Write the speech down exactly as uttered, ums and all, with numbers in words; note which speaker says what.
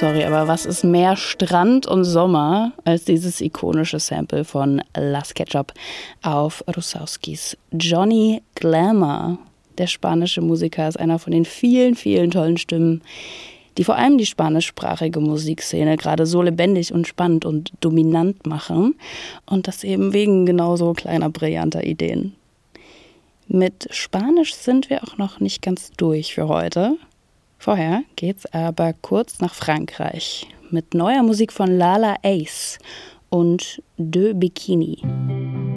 Speaker 1: sorry, aber was ist mehr Strand und Sommer als dieses ikonische Sample von Las Ketchup auf Rusauskis Johnny Glamour? Der spanische Musiker ist einer von den vielen, vielen tollen Stimmen, die vor allem die spanischsprachige Musikszene gerade so lebendig und spannend und dominant machen. Und das eben wegen genauso kleiner, brillanter Ideen. Mit Spanisch sind wir auch noch nicht ganz durch für heute. Vorher geht's aber kurz nach Frankreich mit neuer Musik von Lala Ace und De Bikini.